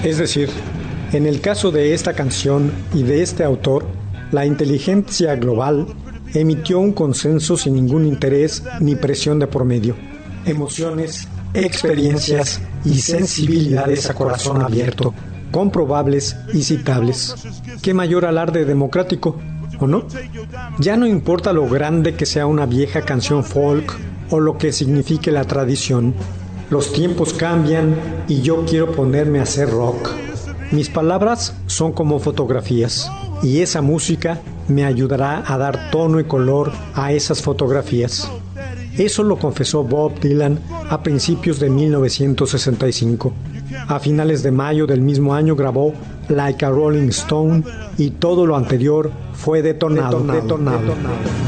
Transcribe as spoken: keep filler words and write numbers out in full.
Es decir, en el caso de esta canción y de este autor, la inteligencia global emitió un consenso sin ningún interés ni presión de por medio. Emociones, experiencias y sensibilidades a corazón abierto, comprobables y citables. ¿Qué mayor alarde democrático, o no? Ya no importa lo grande que sea una vieja canción folk o lo que signifique la tradición. Los tiempos cambian y yo quiero ponerme a hacer rock. Mis palabras son como fotografías y esa música me ayudará a dar tono y color a esas fotografías. Eso lo confesó Bob Dylan a principios de mil novecientos sesenta y cinco. A finales de mayo del mismo año grabó Like a Rolling Stone y todo lo anterior fue detonado. detonado, detonado. detonado.